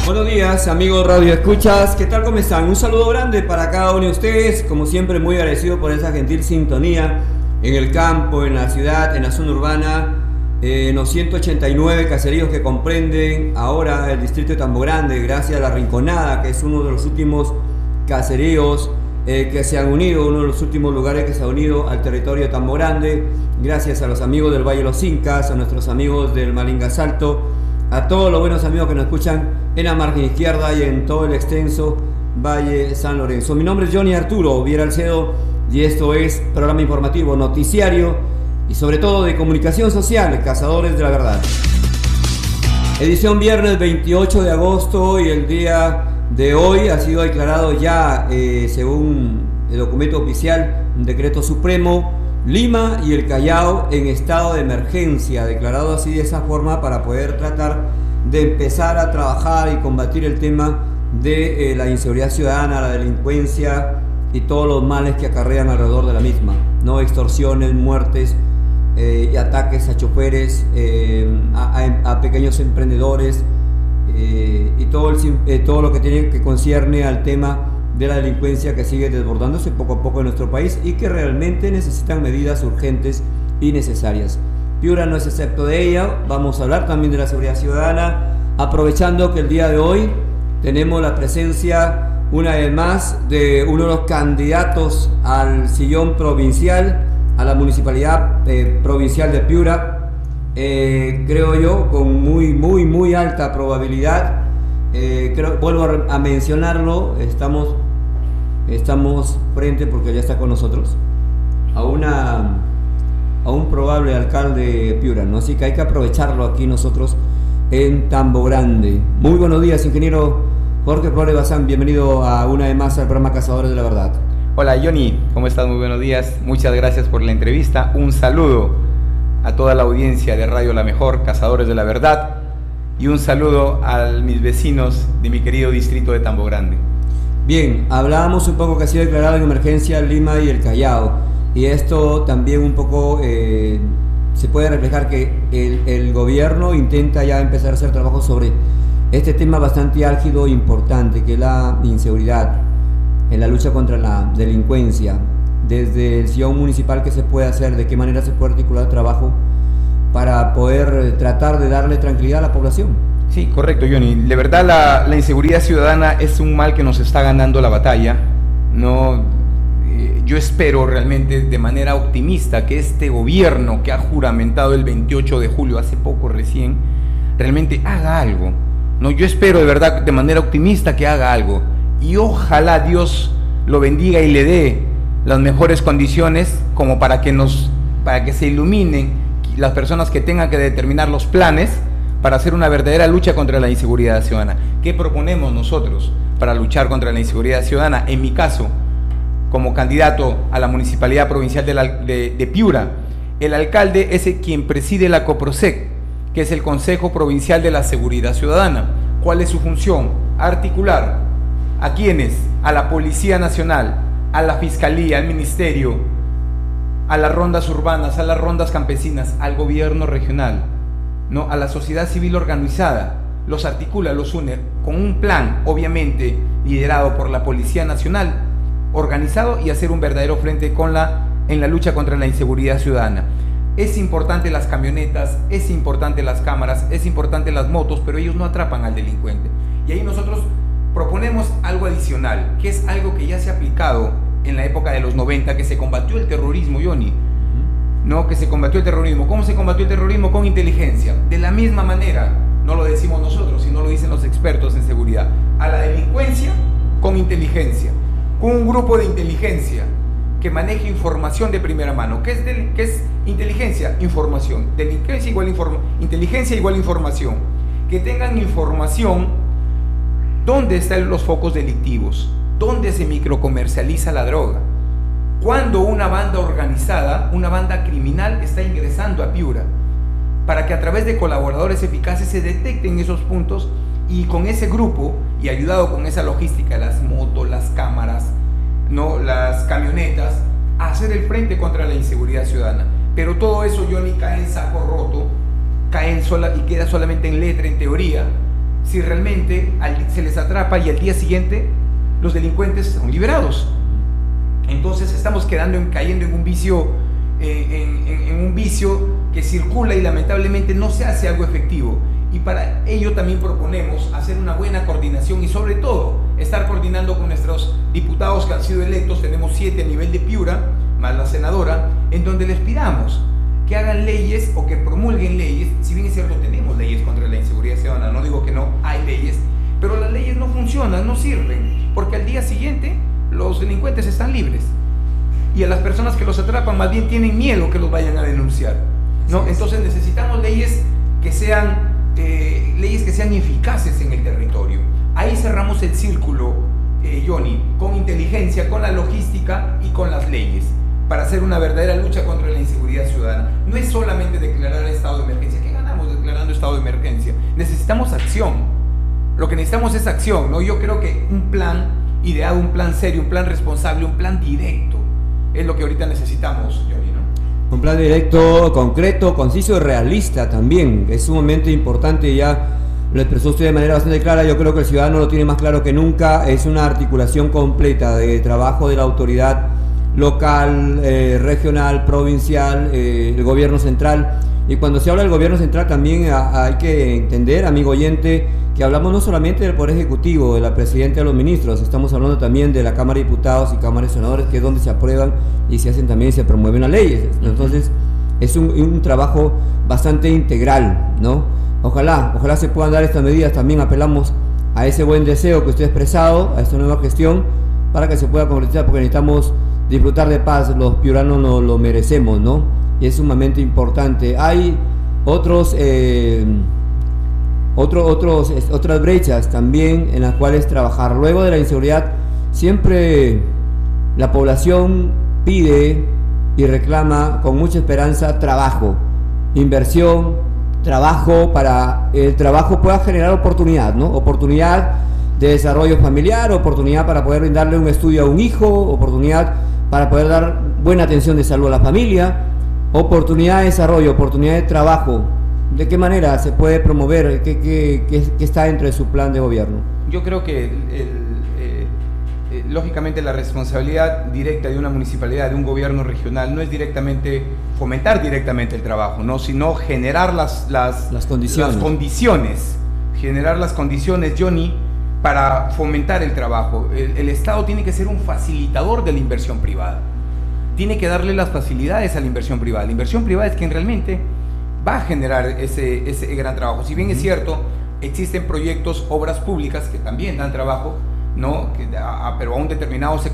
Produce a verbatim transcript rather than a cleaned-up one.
Buenos días, amigos Radio Escuchas, ¿qué tal? ¿Cómo están? Un saludo grande para cada uno de ustedes, como siempre muy agradecido por esa gentil sintonía en el campo, en la ciudad, en la zona urbana, eh, en los ciento ochenta y nueve caseríos que comprenden ahora el distrito de Tambo Grande, gracias a La Rinconada, que es uno de los últimos caseríos eh, que se han unido, uno de los últimos lugares que se ha unido al territorio de Tambo Grande, gracias a los amigos del Valle de los Incas, a nuestros amigos del Malinga Salto, a todos los buenos amigos que nos escuchan en la margen izquierda y en todo el extenso Valle San Lorenzo. Mi nombre es Johnny Arturo Viera Alcedo y esto es programa informativo, noticiario y sobre todo de comunicación social, Cazadores de la Verdad. Edición viernes veintiocho de agosto y el día de hoy ha sido declarado ya, eh, según el documento oficial, un decreto supremo, Lima y el Callao en estado de emergencia, declarado así de esa forma para poder tratar de empezar a trabajar y combatir el tema de eh, la inseguridad ciudadana, la delincuencia y todos los males que acarrean alrededor de la misma, ¿no? Extorsiones, muertes eh, y ataques a choferes, eh, a, a, a pequeños emprendedores eh, y todo, el, eh, todo lo que tiene que concierne al tema de la delincuencia que sigue desbordándose poco a poco en nuestro país y que realmente necesitan medidas urgentes y necesarias. Piura no es excepto de ella. Vamos a hablar también de la seguridad ciudadana, aprovechando que el día de hoy tenemos la presencia una vez más de uno de los candidatos al sillón provincial, a la municipalidad eh, provincial de Piura, eh, creo yo, con muy, muy, muy alta probabilidad. Eh, creo, vuelvo a, a mencionarlo, estamos, estamos frente, porque ya está con nosotros, a una... a un probable alcalde de Piura, ¿no? Así que hay que aprovecharlo aquí nosotros en Tambo Grande. Muy buenos días, ingeniero Jorge Flores Bazán, bienvenido a una vez más al programa Cazadores de la Verdad. Hola Johnny, ¿cómo estás? Muy buenos días, muchas gracias por la entrevista, un saludo a toda la audiencia de Radio La Mejor, Cazadores de la Verdad, y un saludo a mis vecinos de mi querido distrito de Tambo Grande. Bien, hablábamos un poco que ha sido declarado en emergencia Lima y el Callao. Y esto también un poco eh, se puede reflejar que el, el gobierno intenta ya empezar a hacer trabajo sobre este tema bastante álgido e importante, que es la inseguridad, en la lucha contra la delincuencia. Desde el sillón municipal, ¿qué se puede hacer? ¿De qué manera se puede articular trabajo para poder tratar de darle tranquilidad a la población? Sí, correcto, Johnny. De verdad la, la inseguridad ciudadana es un mal que nos está ganando la batalla. No... Yo espero realmente de manera optimista que este gobierno que ha juramentado el veintiocho de julio, hace poco recién, realmente haga algo. No, yo espero de verdad de manera optimista que haga algo. Y ojalá Dios lo bendiga y le dé las mejores condiciones como para que, nos, para que se iluminen las personas que tengan que determinar los planes para hacer una verdadera lucha contra la inseguridad ciudadana. ¿Qué proponemos nosotros para luchar contra la inseguridad ciudadana? En mi caso, como candidato a la Municipalidad Provincial de, la, de, de Piura, el alcalde es el quien preside la COPROSEC, que es el Consejo Provincial de la Seguridad Ciudadana. ¿Cuál es su función? Articular a quienes, a la Policía Nacional, a la Fiscalía, al Ministerio, a las rondas urbanas, a las rondas campesinas, al gobierno regional, ¿no? A la sociedad civil organizada, los articula, los une con un plan, obviamente liderado por la Policía Nacional, organizado, y hacer un verdadero frente con la, en la lucha contra la inseguridad ciudadana. Es importante las camionetas, es importante las cámaras, es importante las motos, pero ellos no atrapan al delincuente. Y ahí nosotros proponemos algo adicional, que es algo que ya se ha aplicado en la época de los noventa, que se combatió el terrorismo, Johnny. No, que se combatió el terrorismo. ¿Cómo se combatió el terrorismo? Con inteligencia. De la misma manera, no lo decimos nosotros, sino lo dicen los expertos en seguridad. A la delincuencia, con inteligencia. Con un grupo de inteligencia que maneje información de primera mano. ¿Qué es, del, qué es inteligencia? Información. Delincuencia igual informa, inteligencia igual información. Que tengan información dónde están los focos delictivos, dónde se microcomercializa la droga, cuando una banda organizada, una banda criminal está ingresando a Piura, para que a través de colaboradores eficaces se detecten esos puntos y con ese grupo, y ayudado con esa logística, las motos, las cámaras, ¿no? Las camionetas, a hacer el frente contra la inseguridad ciudadana. Pero todo eso, Johnny, cae en saco roto, cae en sola, y queda solamente en letra, en teoría, si realmente al, se les atrapa y al día siguiente los delincuentes son liberados. Entonces estamos quedando en, cayendo en un vicio, eh, en, en, en un vicio que circula y lamentablemente no se hace algo efectivo. Y para ello también proponemos hacer una buena coordinación y sobre todo estar coordinando con nuestros diputados que han sido electos. Tenemos siete a nivel de Piura, más la senadora, en donde les pidamos que hagan leyes o que promulguen leyes. Si bien es cierto, tenemos leyes contra la inseguridad ciudadana, no digo que no, hay leyes, pero las leyes no funcionan, no sirven, porque al día siguiente los delincuentes están libres y a las personas que los atrapan más bien tienen miedo que los vayan a denunciar, ¿no? Entonces necesitamos leyes que sean eh, leyes que sean eficaces en el territorio. Ahí cerramos el círculo, eh, Johnny, con inteligencia, con la logística y con las leyes, para hacer una verdadera lucha contra la inseguridad ciudadana. No es solamente declarar estado de emergencia. ¿Qué ganamos declarando estado de emergencia? Necesitamos acción. Lo que necesitamos es acción, ¿no? Yo creo que un plan ideado, un plan serio, un plan responsable, un plan directo es lo que ahorita necesitamos, Johnny, ¿no? Un plan directo, concreto, conciso y realista también. Es sumamente importante, ya lo expresó usted de manera bastante clara. Yo creo que el ciudadano lo tiene más claro que nunca. Es una articulación completa de trabajo de la autoridad local, eh, regional, provincial, eh, el gobierno central. Y cuando se habla del gobierno central también a, hay que entender, amigo oyente, que hablamos no solamente del Poder Ejecutivo, de la Presidenta de los Ministros, estamos hablando también de la Cámara de Diputados y Cámara de Senadores, que es donde se aprueban y se hacen también y se promueven las leyes. Entonces es un, un trabajo bastante integral, ¿no? Ojalá, ojalá se puedan dar estas medidas. También apelamos a ese buen deseo que usted ha expresado, a esta nueva gestión, para que se pueda concretizar, porque necesitamos disfrutar de paz. Los piuranos no lo merecemos, ¿no? Y es sumamente importante. Hay otros, eh, otro, otros, otras brechas también en las cuales trabajar. Luego de la inseguridad, siempre la población pide y reclama con mucha esperanza trabajo, inversión, trabajo, para el trabajo pueda generar oportunidad, ¿no? Oportunidad de desarrollo familiar, oportunidad para poder brindarle un estudio a un hijo, oportunidad para poder dar buena atención de salud a la familia, oportunidad de desarrollo, oportunidad de trabajo. ¿De qué manera se puede promover? ¿Qué, qué, qué, qué está dentro de su plan de gobierno? Yo creo que el, el, eh, eh, lógicamente la responsabilidad directa de una municipalidad, de un gobierno regional, no es directamente fomentar directamente el trabajo, ¿no? Sino generar las, las, las, condiciones. las condiciones, generar las condiciones, Johnny, para fomentar el trabajo. El, el Estado tiene que ser un facilitador de la inversión privada, tiene que darle las facilidades a la inversión privada. La inversión privada es quien realmente va a generar ese, ese gran trabajo. Si bien es cierto, existen proyectos, obras públicas que también dan trabajo, ¿no? Que, a, a, pero a un determinado sector.